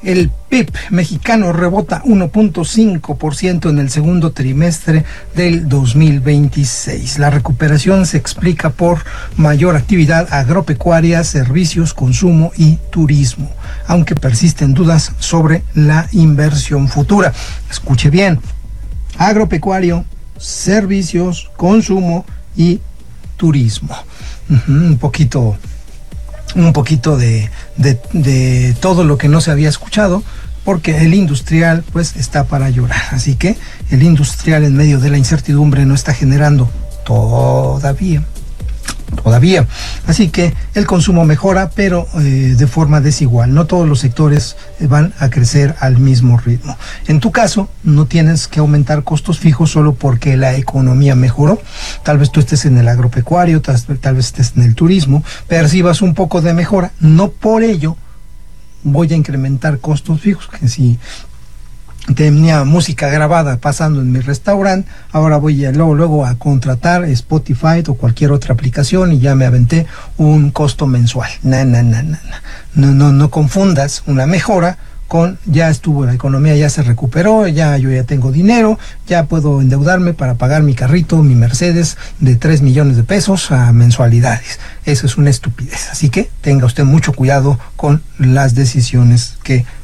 El PIB mexicano rebota 1.5% en el segundo trimestre del 2026. La recuperación se explica por mayor actividad agropecuaria, servicios, consumo y turismo, aunque persisten dudas sobre la inversión futura. Escuche bien: agropecuario, servicios, consumo y turismo. Un poquito de todo lo que no se había escuchado, porque el industrial pues está para llorar. Así que el industrial, en medio de la incertidumbre, no está generando todavía. Así que el consumo mejora, pero de forma desigual. No todos los sectores van a crecer al mismo ritmo. En tu caso, no tienes que aumentar costos fijos solo porque la economía mejoró. Tal vez tú estés en el agropecuario, tal vez estés en el turismo, percibas un poco de mejora. No por ello voy a incrementar costos fijos, que si tenía música grabada pasando en mi restaurante, ahora voy luego a contratar Spotify o cualquier otra aplicación y ya me aventé un costo mensual. No confundas una mejora con ya estuvo, la economía ya se recuperó, yo ya tengo dinero, ya puedo endeudarme para pagar mi carrito, mi Mercedes de 3 millones de pesos a mensualidades. Eso es una estupidez. Así que tenga usted mucho cuidado con las decisiones que